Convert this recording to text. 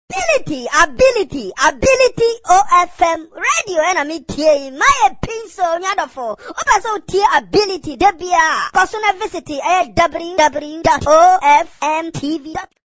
Ability OFM radio enemy tie my pinso nyadofo oba so tie ability debia personal visit www.ofmtv.com